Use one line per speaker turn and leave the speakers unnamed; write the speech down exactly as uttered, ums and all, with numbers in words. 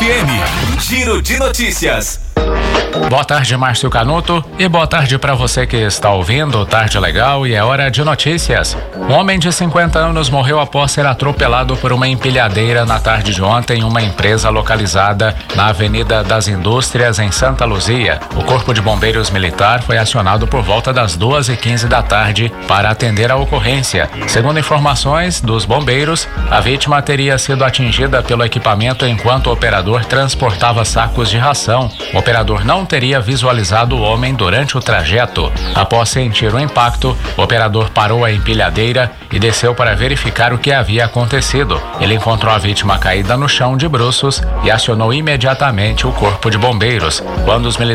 M. Giro de notícias.
Boa tarde, Márcio Canuto, e boa tarde para você que está ouvindo Tarde Legal e é hora de notícias. Um homem de cinquenta anos morreu após ser atropelado por uma empilhadeira na tarde de ontem em uma empresa localizada na Avenida das Indústrias, em Santa Luzia. O Corpo de Bombeiros Militar foi acionado por volta das duas e quinze da tarde para atender a ocorrência. Segundo informações dos bombeiros, a vítima teria sido atingida pelo equipamento enquanto o operador transportava sacos de ração. O operador não teria visualizado o homem durante o trajeto. Após sentir o impacto, o operador parou a empilhadeira e desceu para verificar o que havia acontecido. Ele encontrou a vítima caída no chão de bruços e acionou imediatamente o corpo de bombeiros. Quando os militares